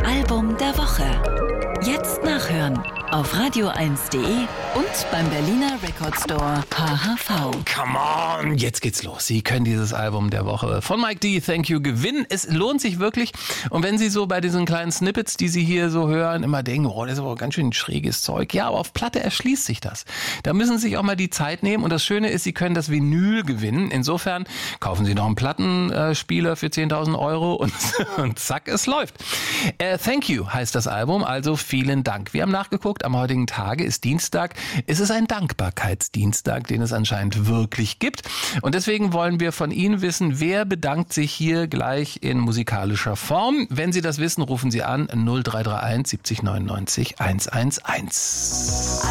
Album der Woche. Jetzt nachhören auf radio1.de und beim Berliner Record Store HHV. Come on, jetzt geht's los. Sie können dieses Album der Woche von Mike D, Thank You, gewinnen. Es lohnt sich wirklich. Und wenn Sie so bei diesen kleinen Snippets, die Sie hier so hören, immer denken, oh, das ist aber ganz schön schräges Zeug. Ja, aber auf Platte erschließt sich das. Da müssen Sie sich auch mal die Zeit nehmen. Und das Schöne ist, Sie können das Vinyl gewinnen. Insofern kaufen Sie noch einen Plattenspieler für 10.000 Euro und zack, es läuft. Thank You heißt das Album, also vielen Dank. Wir haben nachgeguckt, am heutigen Tage ist Dienstag. Es ist ein Dankbarkeitsdienstag, den es anscheinend wirklich gibt. Und deswegen wollen wir von Ihnen wissen, wer bedankt sich hier gleich in musikalischer Form. Wenn Sie das wissen, rufen Sie an 0331 70 99 111.